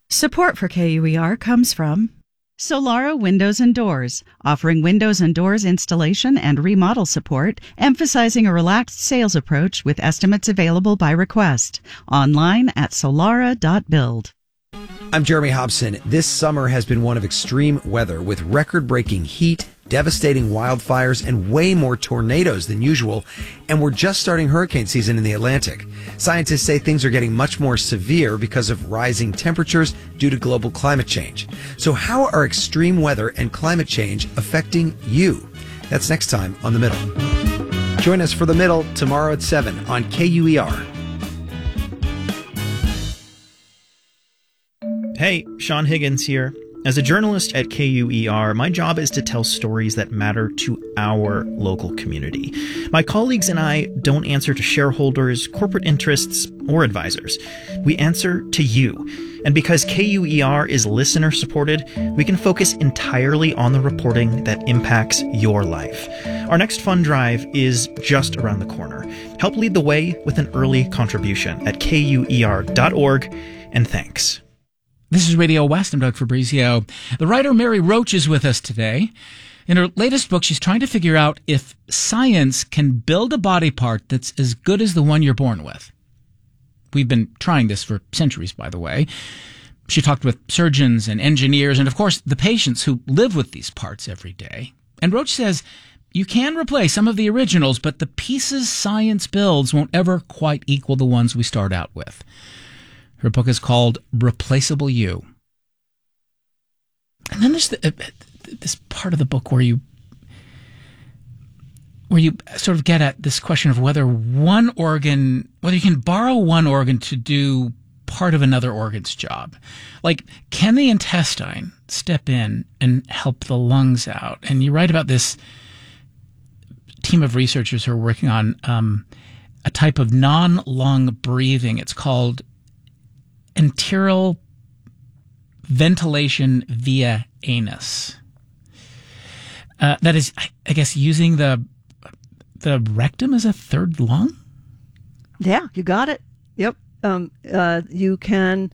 Support for KUER comes from Solara Windows and Doors, offering windows and doors installation and remodel support, emphasizing a relaxed sales approach with estimates available by request. Online at solara.build. I'm Jeremy Hobson. This summer has been one of extreme weather with record-breaking heat, devastating wildfires, and way more tornadoes than usual. And we're just starting hurricane season in the Atlantic. Scientists say things are getting much more severe because of rising temperatures due to global climate change. So how are extreme weather and climate change affecting you? That's next time on The Middle. Join us for The Middle tomorrow at 7 on KUER. Hey, Sean Higgins here. As a journalist at KUER, my job is to tell stories that matter to our local community. My colleagues and I don't answer to shareholders, corporate interests, or advisors. We answer to you. And because KUER is listener-supported, we can focus entirely on the reporting that impacts your life. Our next fund drive is just around the corner. Help lead the way with an early contribution at KUER.org, and thanks. This is Radio West. I'm Doug Fabrizio. The writer Mary Roach is with us today. In her latest book, she's trying to figure out if science can build a body part that's as good as the one you're born with. We've been trying this for centuries, by the way. She talked with surgeons and engineers and, of course, the patients who live with these parts every day. And Roach says you can replace some of the originals, but the pieces science builds won't ever quite equal the ones we start out with. Her book is called Replaceable You. And then there's this part of the book where you sort of get at this question of whether you can borrow one organ to do part of another organ's job. Like, can the intestine step in and help the lungs out? And you write about this team of researchers who are working on a type of non-lung breathing. It's called enteral ventilation via anus. That is, I guess, using the rectum as a third lung? Yeah, you got it. Yep. You can,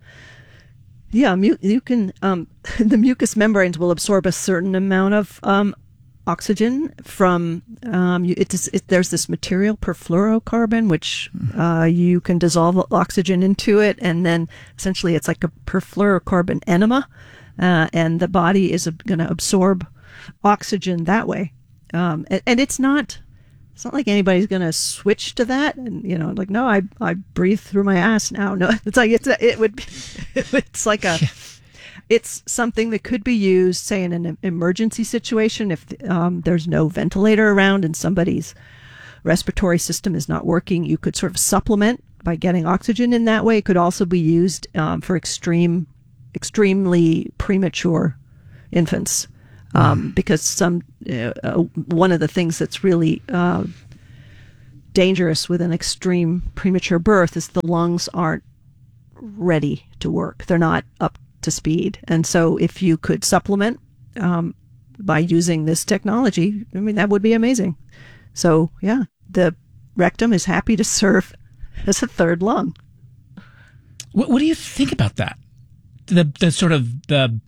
the mucous membranes will absorb a certain amount of oxygen from, there's this material, perfluorocarbon, which you can dissolve oxygen into it, and then essentially it's like a perfluorocarbon enema, and the body is going to absorb oxygen that way. And it's not like anybody's going to switch to that, and like, no, I breathe through my ass now. No, it's like it's like a. It's something that could be used, say, in an emergency situation if there's no ventilator around and somebody's respiratory system is not working. You could sort of supplement by getting oxygen in that way. It could also be used for extremely premature infants because one of the things that's really dangerous with an extreme premature birth is the lungs aren't ready to work. They're not up to speed. And so if you could supplement by using this technology, I mean, that would be amazing. So, yeah, the rectum is happy to serve as a third lung. What do you think about that? The sort of the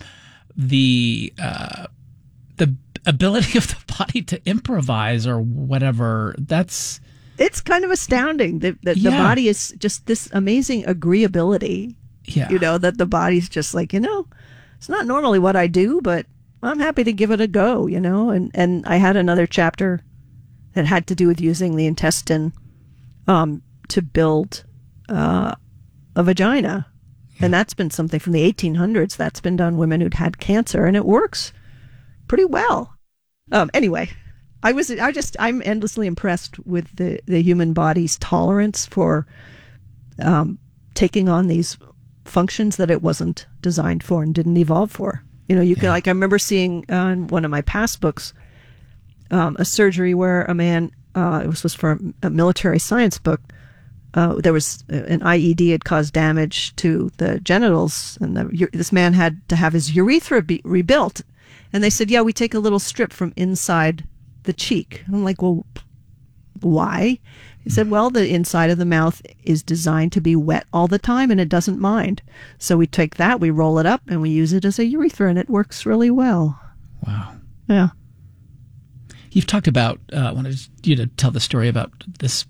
ability of the body to improvise or whatever, it's kind of astounding that the body is just this amazing agreeability. Yeah. That the body's just like, it's not normally what I do, but I'm happy to give it a go, and I had another chapter that had to do with using the intestine to build a vagina. Yeah. And that's been something from the 1800s that's been done women who'd had cancer, and it works pretty well. Anyway, I'm endlessly impressed with the human body's tolerance for taking on these functions that it wasn't designed for and didn't evolve for. You can, like, I remember seeing in one of my past books a surgery where a man, it was for a military science book, there was an IED had caused damage to the genitals, and this man had to have his urethra rebuilt, and they said, we take a little strip from inside the cheek. I'm like, well, why? He said, well, the inside of the mouth is designed to be wet all the time, and it doesn't mind. So we take that, we roll it up, and we use it as a urethra, and it works really well. Wow. Yeah. You've talked about, I wanted you to tell the story about this,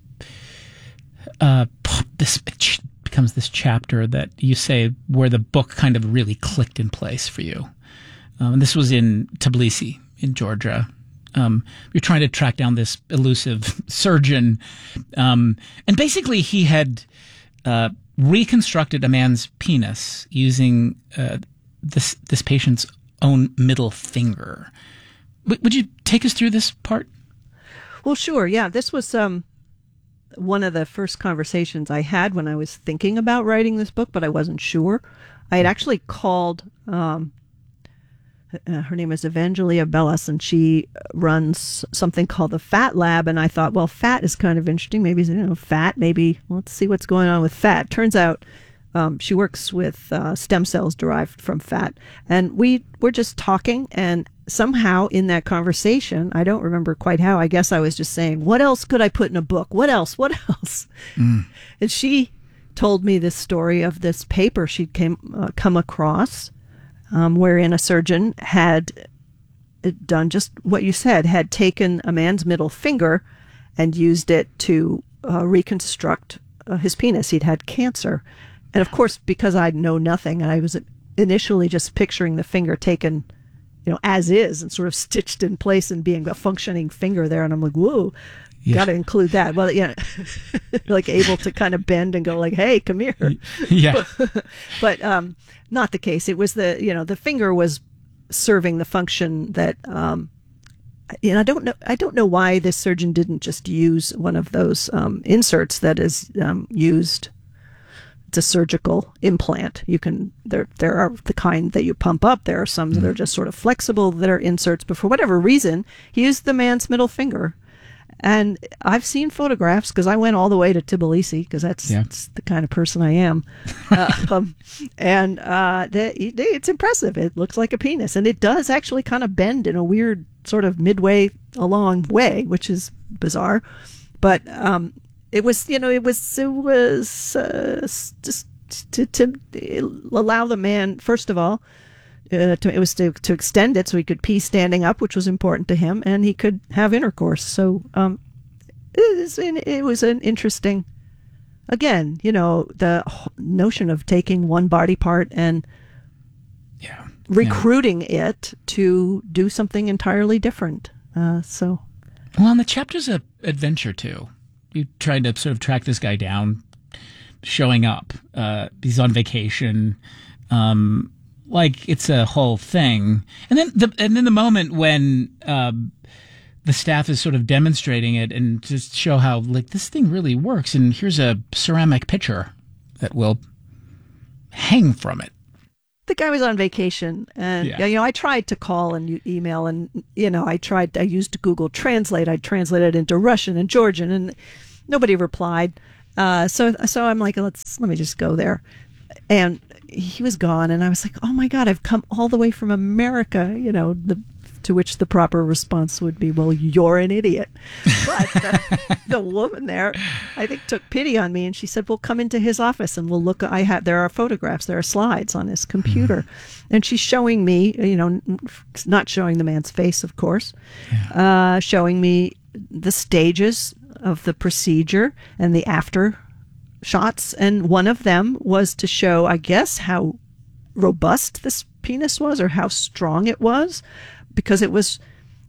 this becomes this chapter that you say where the book kind of really clicked in place for you. And this was in Tbilisi, in Georgia. You're trying to track down this elusive surgeon. And basically he had reconstructed a man's penis using this patient's own middle finger. Would you take us through this part? Well, sure. Yeah, this was one of the first conversations I had when I was thinking about writing this book, but I wasn't sure. I had actually called, her name is Evangelia Bellas, and she runs something called the Fat Lab, and I thought, well, fat is kind of interesting. Maybe, fat, maybe let's see what's going on with fat. Turns out she works with stem cells derived from fat, and we were just talking, and somehow in that conversation, I don't remember quite how, I guess I was just saying, what else could I put in a book? What else? And she told me this story of this paper she'd come across, wherein a surgeon had done just what you said, had taken a man's middle finger and used it to reconstruct his penis. He'd had cancer. And of course, because I know nothing, I was initially just picturing the finger taken, as is and sort of stitched in place and being a functioning finger there. And I'm like, whoa, got to include that. Well, like able to kind of bend and go like, hey, come here. Yeah. But not the case. It was the finger was serving the function that, I don't know why this surgeon didn't just use one of those inserts that is used. It's a surgical implant. There are the kind that you pump up. There are some that are just sort of flexible that are inserts. But for whatever reason, he used the man's middle finger. And I've seen photographs because I went all the way to Tbilisi because that's the kind of person I am. It's impressive. It looks like a penis, and it does actually kind of bend in a weird sort of midway along way, which is bizarre. But it was just to allow the man, first of all, to extend it so he could pee standing up, which was important to him, and he could have intercourse. So it was an interesting, again, the notion of taking one body part and recruiting it to do something entirely different. Well, and the chapter's an adventure too. You tried to sort of track this guy down, showing up. He's on vacation. Like it's a whole thing. And then the moment when the staff is sort of demonstrating it and just show how like this thing really works. And here's a ceramic pitcher that will hang from it. The guy was on vacation, and I tried to call and email, and I used Google Translate. I translated into Russian and Georgian, and nobody replied. So I'm like, let me just go there, and he was gone, and I was like, oh my God, I've come all the way from America. To which the proper response would be, well, you're an idiot. But the woman there, I think, took pity on me, and she said, well, come into his office and we'll look. There are photographs, there are slides on his computer. And she's showing me, not showing the man's face, of course, showing me the stages of the procedure and the after shots. And one of them was to show, I guess, how robust this penis was or how strong it was. Because it was,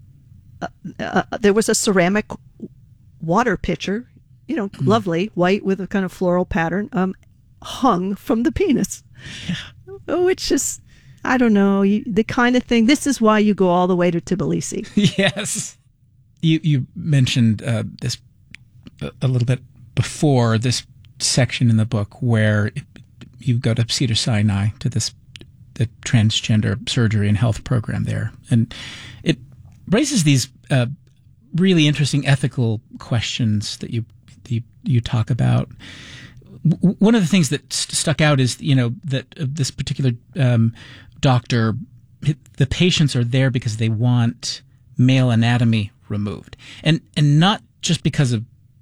there was a ceramic water pitcher, lovely, white with a kind of floral pattern, hung from the penis. Which is, I don't know, the kind of thing, this is why you go all the way to Tbilisi. Yes. You mentioned this a little bit before, this section in the book where you go to Cedars-Sinai to the transgender surgery and health program there. And it raises these really interesting ethical questions that you talk about. One of the things that stuck out is, that this particular doctor, the patients are there because they want male anatomy removed. And not just because of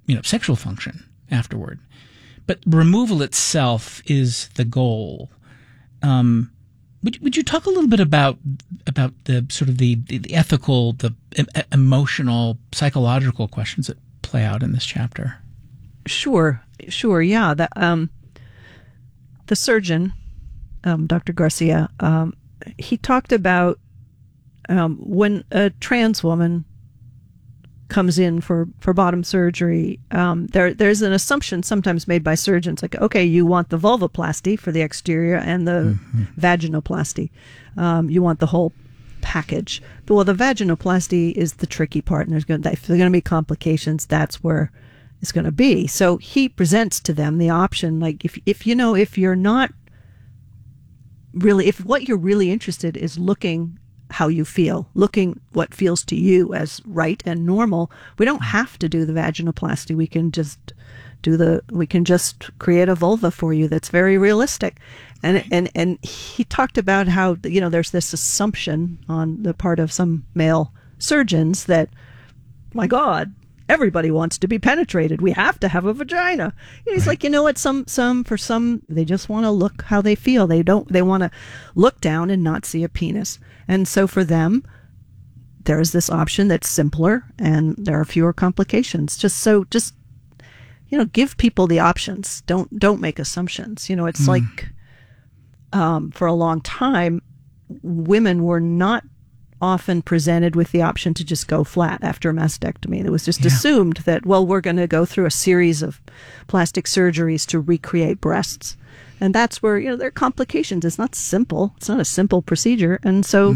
sexual function afterward. But removal itself is the goal. Would you talk a little bit about the sort of the ethical, the emotional, psychological questions that play out in this chapter? Sure, yeah. The surgeon, Dr. Garcia, he talked about when a trans woman comes in for bottom surgery, there's an assumption sometimes made by surgeons, like, okay, you want the vulvoplasty for the exterior and the vaginoplasty. You want the whole package. Well, the vaginoplasty is the tricky part, and if there are going to be complications, that's where it's going to be. So he presents to them the option, like, if you're not really, if what you're really interested is looking how you feel, looking what feels to you as right and normal, we don't have to do the vaginoplasty. We can just create a vulva for you that's very realistic. And he talked about how, there's this assumption on the part of some male surgeons that, my God, everybody wants to be penetrated. We have to have a vagina. And he's like, what? For some, they just want to look how they feel. They want to look down and not see a penis. And so for them, there's this option that's simpler and there are fewer complications. Just give people the options. Don't make assumptions. It's like, for a long time, women were not often presented with the option to just go flat after a mastectomy. It was just assumed that, well, we're going to go through a series of plastic surgeries to recreate breasts. And that's where, there are complications. It's not simple. It's not a simple procedure. And so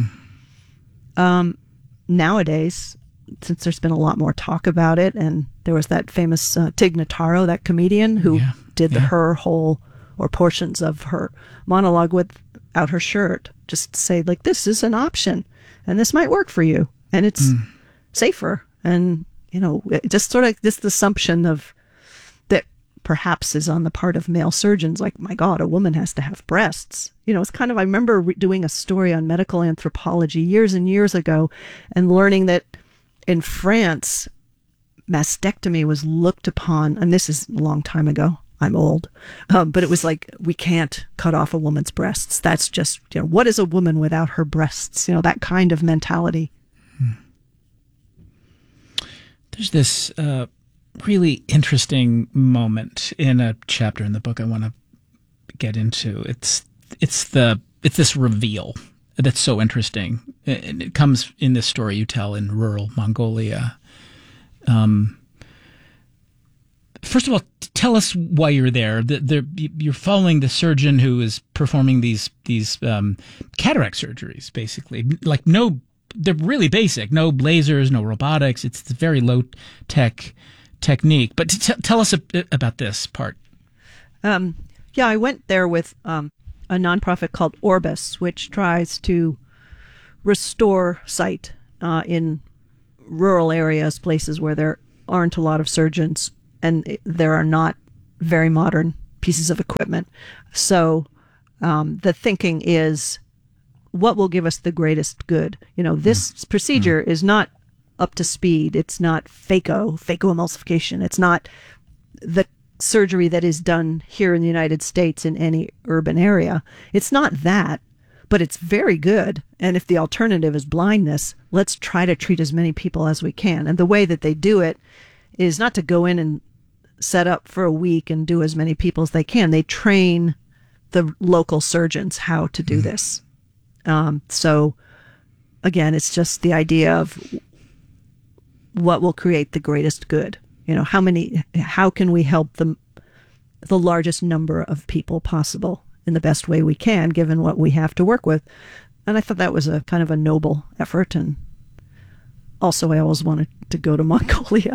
nowadays, since there's been a lot more talk about it, and there was that famous Tig Notaro, that comedian who did her whole or portions of her monologue without her shirt, just to say, like, this is an option and this might work for you and it's safer. And, just sort of this assumption of that perhaps is on the part of male surgeons, like, my God, a woman has to have breasts. It's kind of, I remember doing a story on medical anthropology years and years ago and learning that in France, mastectomy was looked upon, and this is a long time ago, I'm old, but it was like, we can't cut off a woman's breasts. That's just, what is a woman without her breasts? That kind of mentality. There's this really interesting moment in a chapter in the book I want to get into. It's this reveal that's so interesting. It comes in this story you tell in rural Mongolia. First of all, tell us why you're there. You're following the surgeon who is performing these cataract surgeries, basically. Like, they're really basic. No lasers, no robotics. It's a very low tech technique. But tell us about this part. I went there with a nonprofit called Orbis, which tries to restore sight in rural areas, places where there aren't a lot of surgeons and there are not very modern pieces of equipment. So the thinking is, what will give us the greatest good? This procedure is not up to speed. It's not phacoemulsification. It's not the surgery that is done here in the United States in any urban area. It's not that, but it's very good. And if the alternative is blindness, let's try to treat as many people as we can. And the way that they do it is not to go in and set up for a week and do as many people as they can. They train the local surgeons how to do this. So again, it's just the idea of what will create the greatest good. How can we help the largest number of people possible in the best way we can, given what we have to work with. And I thought that was a kind of a noble effort. And also, I always wanted to go to Mongolia.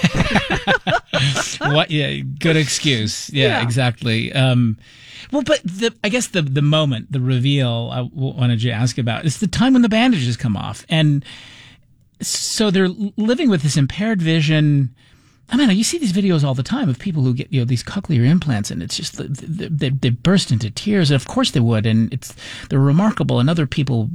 What? Yeah, good excuse. Yeah. Exactly. But I guess the moment, the reveal I wanted you to ask about is the time when the bandages come off. And so they're living with this impaired vision. I mean, you see these videos all the time of people who get, these cochlear implants, and it's just, they burst into tears. And of course they would. And they're remarkable. And other people,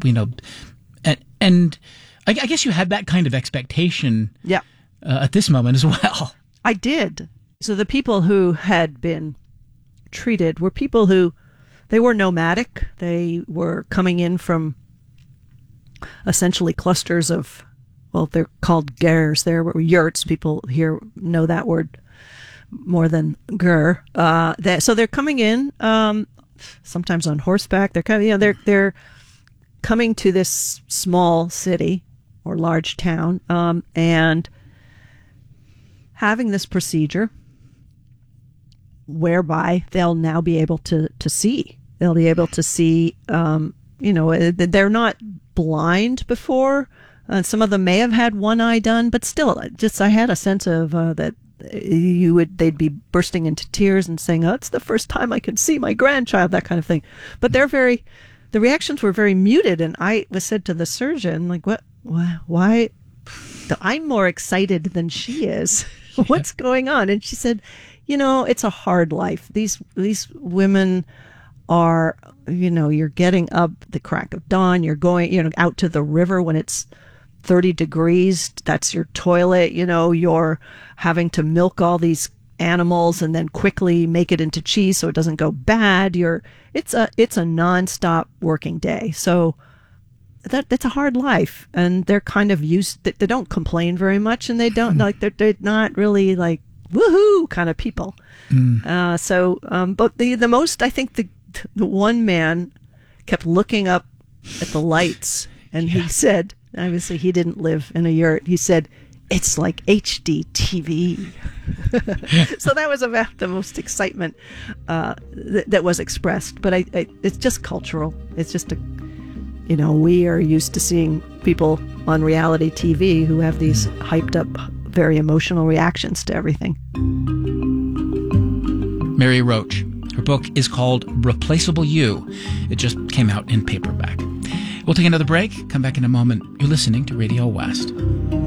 and I guess you had that kind of expectation at this moment as well. I did. So the people who had been treated were people who, they were nomadic. They were coming in from essentially clusters of, well, they're called gers. There were yurts. People here know that word more than ger. So they're coming in, sometimes on horseback. They're coming, they're coming to this small city or large town, and having this procedure whereby they'll now be able to see. They'll be able to see, they're not blind before. Some of them may have had one eye done, but still, I had a sense of that they'd be bursting into tears and saying, "Oh, it's the first time I can see my grandchild," that kind of thing. But the reactions were very muted, and I said to the surgeon, like, why? I'm more excited than she is. What's going on? And she said, it's a hard life. These women are, you're getting up the crack of dawn. You're going, out to the river when it's 30 degrees. That's your toilet. You're having to milk all these animals and then quickly make it into cheese so it doesn't go bad. It's a nonstop working day. So that's a hard life, and they're kind of used. They don't complain very much, and they don't they're not really like woohoo kind of people. But the most, I think the one man kept looking up at the lights, and he said, obviously he didn't live in a yurt. He said, "It's like HD TV." So that was about the most excitement that was expressed. But it's just cultural. It's just we are used to seeing people on reality TV who have these hyped up, very emotional reactions to everything. Mary Roach. Her book is called Replaceable You. It just came out in paperback. We'll take another break. Come back in a moment. You're listening to Radio West.